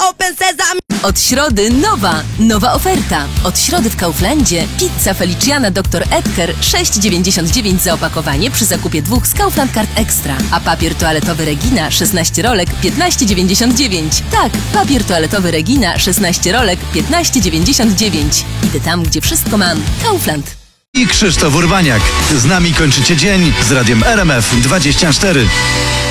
open sesame. Od środy nowa oferta. Od środy w Kauflandzie pizza Feliciana Dr. Edgar 6,99 za opakowanie przy zakupie 2 z Kaufland Card Extra. A papier toaletowy Regina 16 rolek 15,99. Tak, papier toaletowy Regina 16 rolek 15,99. Idę tam, gdzie wszystko mam. Kaufland. I Krzysztof Urbaniak. Z nami kończycie dzień z radiem RMF 24.